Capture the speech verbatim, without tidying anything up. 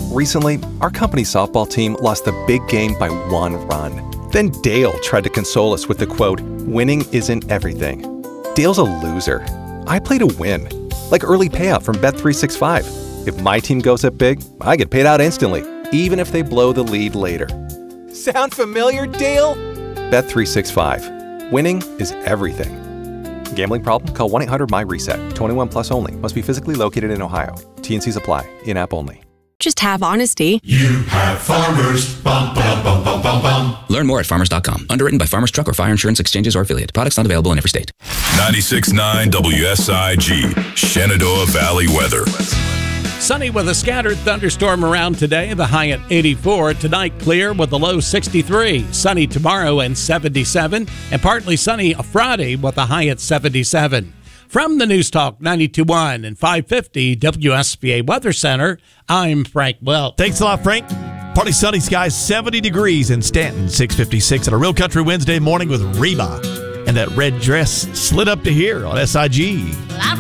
Recently, our company's softball team lost the big game by one run. Then Dale tried to console us with the quote, "Winning isn't everything." Dale's a loser. I play to win. Like early payout from Bet three sixty-five. If my team goes up big, I get paid out instantly, even if they blow the lead later. Sound familiar, Dale? Bet three sixty-five. Winning is everything. Gambling problem? Call one eight hundred M Y reset. twenty-one plus only. Must be physically located in Ohio. T N Cs apply. In-app only. Just have honesty. You have Farmers. Bum, bum, bum, bum, bum, bum. Learn more at farmers dot com. Underwritten by Farmers Truck or Fire Insurance Exchanges or Affiliate. Products not available in every state. ninety-six point nine W S I G. Shenandoah Valley weather. Sunny with a scattered thunderstorm around today. The high at eighty-four. Tonight clear with a low sixty-three. Sunny tomorrow and seventy-seven. And partly sunny Friday with a high at seventy-seven. From the News Talk ninety-two point one and five fifty W S B A Weather Center, I'm Frank Welch. Thanks a lot, Frank. Partly sunny skies, seventy degrees in Stanton, six fifty-six. On a Real Country Wednesday morning with Reba. And that red dress slid up to here on S I G.